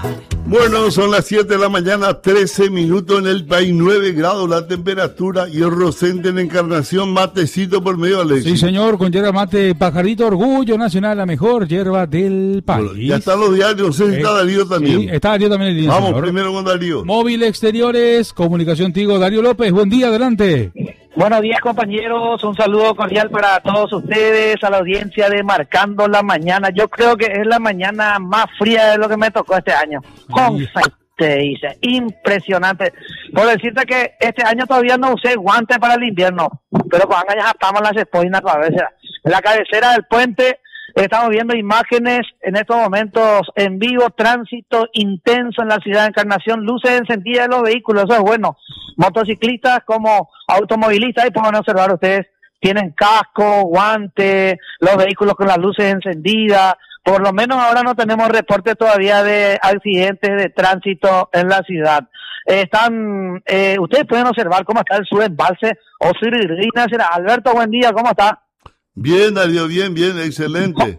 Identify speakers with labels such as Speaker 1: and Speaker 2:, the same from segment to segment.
Speaker 1: Bueno, son las 7 de la mañana, 13 minutos en el país, 9 grados la temperatura y el Rosente en Encarnación, matecito por medio, Alexis.
Speaker 2: Sí, señor, con yerba mate, Pajarito, Orgullo Nacional, la mejor yerba del país.
Speaker 1: Bueno, ya están los diarios, no sé si está Darío también.
Speaker 2: Sí, está Darío también el día.
Speaker 1: Vamos,
Speaker 2: señor.
Speaker 1: primero con Darío.
Speaker 2: Móvil Exteriores, Comunicación Tigo, Darío López, buen día, adelante.
Speaker 3: Buenos días, compañeros, un saludo cordial para todos ustedes, a la audiencia de Marcando la Mañana. Yo creo que es la mañana más fría de lo que me tocó este año. Te dice, impresionante. Por decirte que este año todavía no usé guantes para el invierno, pero cuando ya estamos las espoinas a veces. En la cabecera del puente estamos viendo imágenes en estos momentos en vivo, tránsito intenso en la ciudad de Encarnación, luces encendidas de los vehículos, eso es bueno. Motociclistas como automovilistas, ahí pueden observar ustedes, tienen casco, guantes, los vehículos con las luces encendidas. Por lo menos ahora no tenemos reporte todavía de accidentes de tránsito en la ciudad. Ustedes pueden observar cómo está el subembalse o Siririna. Alberto, buen día, ¿cómo está?
Speaker 1: Bien, Darío, bien, excelente.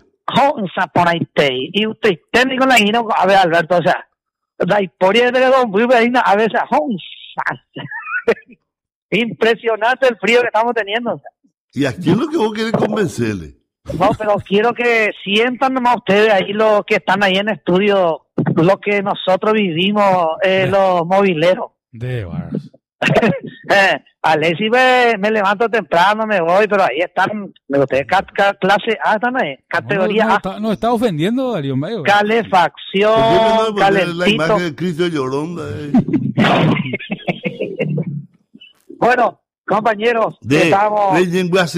Speaker 3: Y usted, técnico en la Guinea, a ver, Alberto, o sea, la historia de Don Buiberina, a veces, impresionante el frío que estamos teniendo.
Speaker 1: ¿Y a quién es lo que vos querés convencerle?
Speaker 3: No, pero quiero que sientan nomás ustedes ahí los que están ahí en estudio, lo que nosotros vivimos, los mobileros. Alexis, me levanto temprano, me voy, pero ahí están, ustedes clase A, están ahí, categoría A.
Speaker 2: No está ofendiendo, Darío.
Speaker 3: Calefacción, calentito.
Speaker 1: La imagen de Cristo Llorón.
Speaker 3: Bueno, compañeros, estamos...
Speaker 1: No.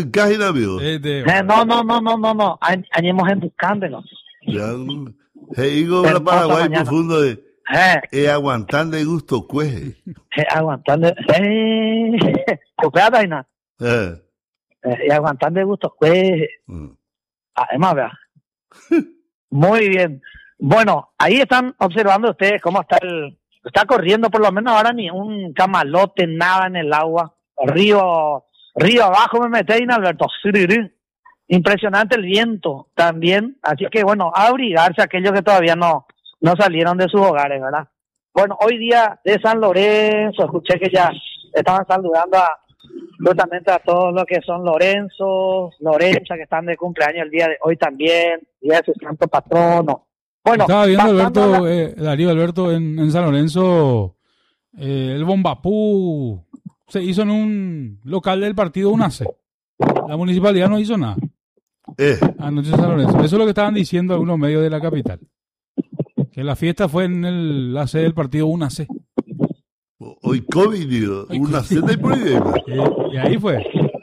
Speaker 3: Añemos en buscándonos.
Speaker 1: Digo una Paraguay profundo de... aguantando de gusto, cueje.
Speaker 3: Aguantando... Copiada, Aina. Aguantando de gusto, cueje. Además, vea. Muy bien. Bueno, ahí están observando ustedes cómo está corriendo, por lo menos ahora ni un camalote, nada en el agua. Río abajo me metí en Alberto. Impresionante el viento también. Así que bueno, a abrigarse aquellos que todavía no salieron de sus hogares, ¿verdad? Bueno, hoy día de San Lorenzo, escuché que ya estaban saludando justamente a todos los que son Lorenza, que están de cumpleaños el día de hoy también, día de su santo patrono. Bueno,
Speaker 2: estaba viendo Darío Alberto en San Lorenzo, el Bombapú se hizo en un local del partido UNACE. La municipalidad no hizo nada. Anoche en San Lorenzo. Eso es lo que estaban diciendo algunos medios de la capital. Que la fiesta fue en la sede del partido UNACE.
Speaker 1: Hoy COVID, UNACE de prohibida.
Speaker 2: Y ahí fue.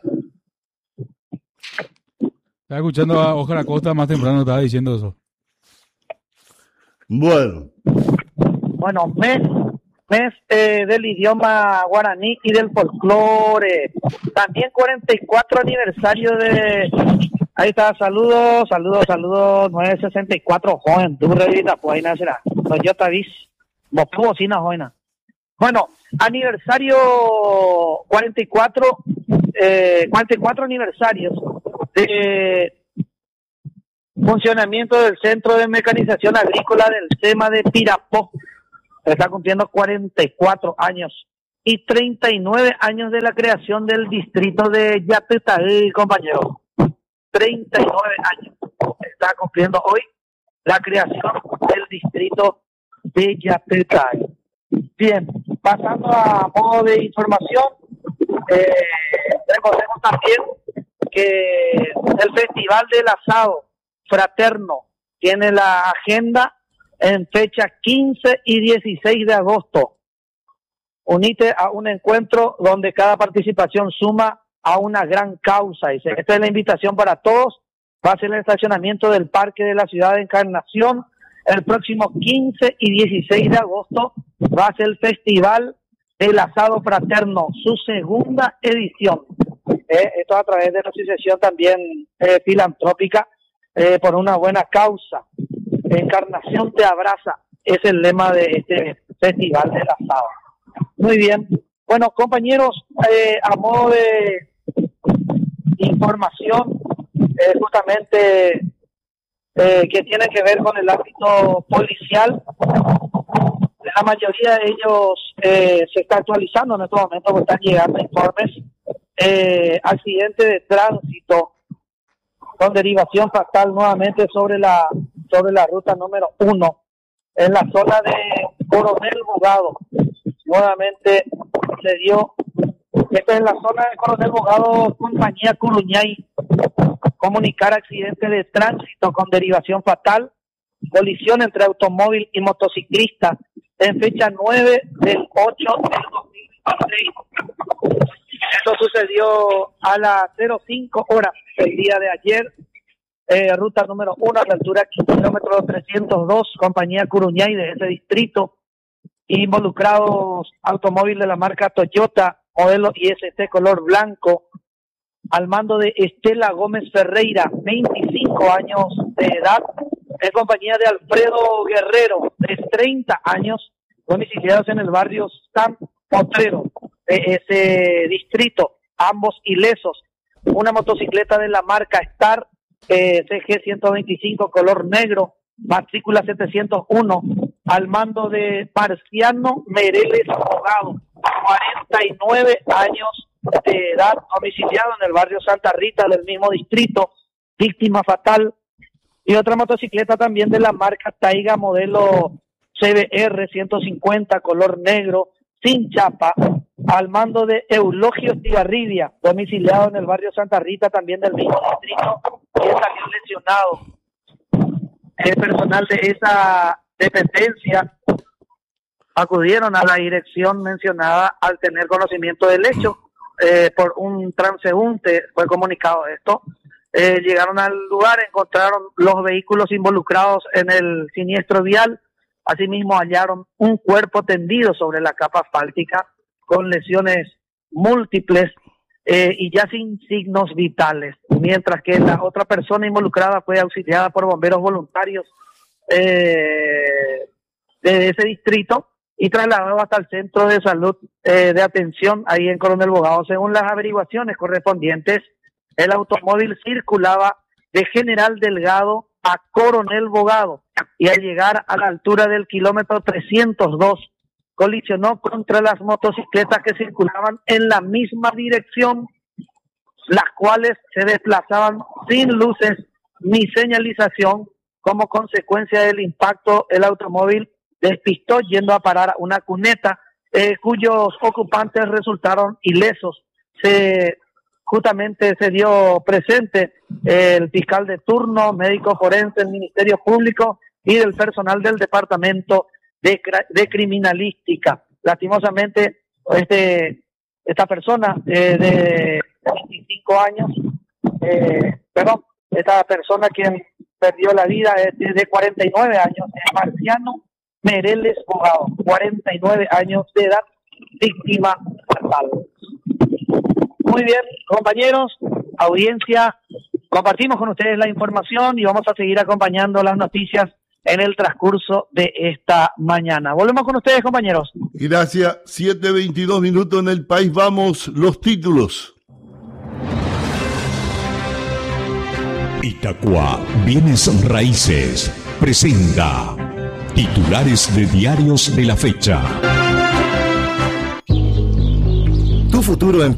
Speaker 2: Estaba escuchando a Oscar Acosta más temprano, estaba diciendo eso.
Speaker 1: Bueno,
Speaker 3: mes del idioma guaraní y del folclore. También 44 aniversario de... Ahí está, saludos, 964, joven, tú revita, pues ahí nacerá. Toyota Bis, vos bocina, joven. Bueno, aniversario 44 aniversarios de funcionamiento del Centro de Mecanización Agrícola del SEMA de Pirapó. Está cumpliendo 44 años y 39 años de la creación del distrito de Yapetahí, compañero. 39 años está cumpliendo hoy la creación del distrito de Yapetahí. Bien, pasando a modo de información, recordemos también que el Festival del Asado Fraterno tiene la agenda en fecha 15 y 16 de agosto. Unite a un encuentro donde cada participación suma a una gran causa. Esta es la invitación para todos. Va a ser el estacionamiento del Parque de la Ciudad de Encarnación. El próximo 15 y 16 de agosto va a ser el Festival del Asado Fraterno, su segunda edición. Esto a través de la asociación también filantrópica por una buena causa. Encarnación te abraza, es el lema de este Festival del Asado. Muy bien. Bueno, compañeros, a modo de información, justamente que tiene que ver con el ámbito policial, la mayoría de ellos se está actualizando en estos momentos, porque están llegando informes. Accidente de tránsito con derivación fatal nuevamente sobre la ruta número 1 en la zona de Coronel Bogado. Nuevamente se dio, esta es la zona de Coronel Bogado, compañía Curuñay, comunicar accidente de tránsito con derivación fatal, colisión entre automóvil y motociclista en fecha 9 del 8 del 2016. Esto sucedió a las 05 horas del día de ayer, ruta número 1 a la altura kilómetro 302, compañía Curuñay de ese distrito, involucrados automóvil de la marca Toyota, modelo IST color blanco, al mando de Estela Gómez Ferreira, 25 años de edad, en compañía de Alfredo Guerrero, de 30 años, domiciliados en el barrio San Potrero de ese distrito, ambos ilesos. Una motocicleta de la marca Star CG 125 color negro, matrícula 701, al mando de Marciano Mereles Abogado, 49 años de edad, domiciliado en el barrio Santa Rita del mismo distrito, víctima fatal. Y otra motocicleta también de la marca Taiga, modelo CBR 150 color negro, sin chapa, al mando de Eulogio Estigarribia, domiciliado en el barrio Santa Rita también del mismo distrito, que salió lesionado. El personal de esa dependencia acudieron a la dirección mencionada al tener conocimiento del hecho. Por un transeúnte fue comunicado esto. Llegaron al lugar, encontraron los vehículos involucrados en el siniestro vial. Asimismo hallaron un cuerpo tendido sobre la capa asfáltica con lesiones múltiples y ya sin signos vitales, mientras que la otra persona involucrada fue auxiliada por bomberos voluntarios de ese distrito y trasladado hasta el centro de salud de atención ahí en Coronel Bogado. Según las averiguaciones correspondientes, el automóvil circulaba de General Delgado a Coronel Bogado y al llegar a la altura del kilómetro 302 colisionó contra las motocicletas que circulaban en la misma dirección, las cuales se desplazaban sin luces ni señalización. Como consecuencia del impacto, el automóvil despistó yendo a parar a una cuneta, cuyos ocupantes resultaron ilesos. Justamente se dio presente el fiscal de turno, médico forense del Ministerio Público y del personal del Departamento de Criminalística. Lastimosamente, esta persona de 25 años, esta persona quien perdió la vida es de 49 años, es Marciano Mereles Bogado, 49 años de edad, víctima fatal. Muy bien, compañeros, audiencia, compartimos con ustedes la información y vamos a seguir acompañando las noticias en el transcurso de esta mañana. Volvemos con ustedes, compañeros.
Speaker 1: Gracias. 7:22 minutos en el país. Vamos, los títulos.
Speaker 4: Itacua Bienes Raíces presenta titulares de diarios de la fecha. Tu futuro en